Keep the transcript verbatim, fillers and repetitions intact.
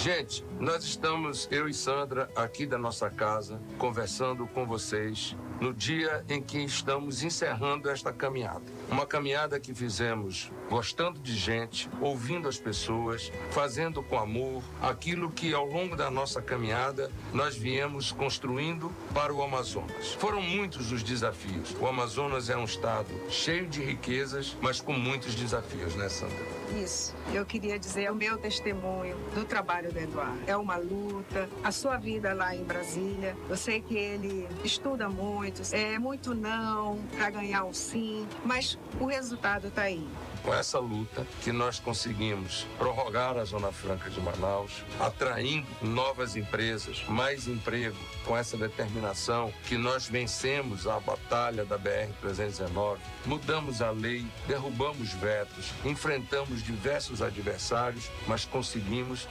Gente, nós estamos, eu e Sandra, aqui da nossa casa, conversando com vocês no dia em que estamos encerrando esta caminhada. Uma caminhada que fizemos gostando de gente, ouvindo as pessoas, fazendo com amor aquilo que ao longo da nossa caminhada nós viemos construindo para o Amazonas. Foram muitos os desafios. O Amazonas é um estado cheio de riquezas, mas com muitos desafios, né, Sandra? Isso. Eu queria dizer o meu testemunho do trabalho do Eduardo. É uma luta. A sua vida lá em Brasília, eu sei que ele estuda muito, é muito não para ganhar um sim, mas o resultado está aí. Com essa luta que nós conseguimos prorrogar a Zona Franca de Manaus, atraindo novas empresas, mais emprego, com essa determinação que nós vencemos a batalha da B R trezentos e dezenove, mudamos a lei, derrubamos vetos, enfrentamos diversos adversários, mas conseguimos